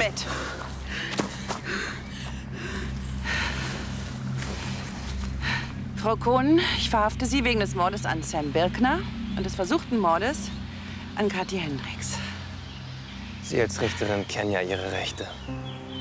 mit. Frau Kohn, ich verhafte Sie wegen des Mordes an Sam Birkner und des versuchten Mordes an Kathi Hendricks. Sie als Richterin kennen ja Ihre Rechte.